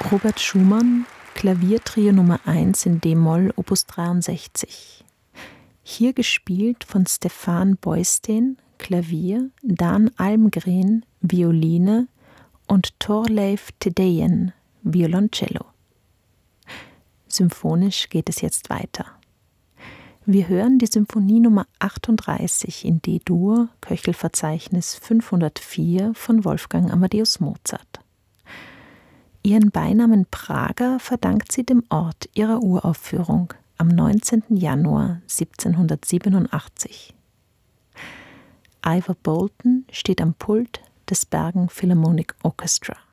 Robert Schumann, Klaviertrio Nummer 1 in d-Moll, Opus 63. Hier gespielt von Stefan Beusteen, Klavier, Dan Almgren, Violine und Thorleif Tedejen, Violoncello. Symphonisch geht es jetzt weiter. Wir hören die Symphonie Nummer 38 in D-Dur, Köchelverzeichnis 504 von Wolfgang Amadeus Mozart. Ihren Beinamen Prager verdankt sie dem Ort ihrer Uraufführung am 19. Januar 1787. Ivor Bolton steht am Pult des Bergen Philharmonic Orchestra.